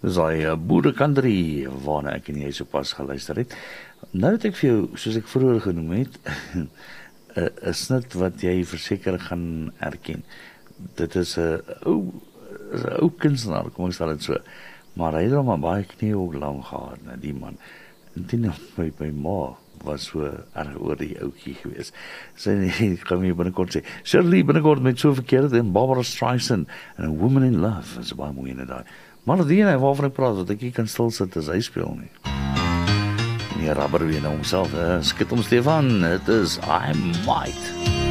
Dis daai Boere Country waarna ek en jy sopas geluister het. Nou het ek vir jou, soos ek vroeër genoem het, 'n snit wat jy verseker gaan erken. Dit is 'n ou kunstenaar, kom ek stel dit so. Maar hy het hom maar baie knie ook lank gehad, die man. En toe by ma was so erg oor die ouetjie gewees. Sy gaan hier binnekort sê, Shirley binnekort met so verkeerd en Barbara Streisand en A Woman in Love, is baie mooi inderdaad. Maar die ene waarvan ek praat, wat ek nie kan stil sit as hy speel nie. En die rabber weer na homself, skit hom Stefan, het is I Might.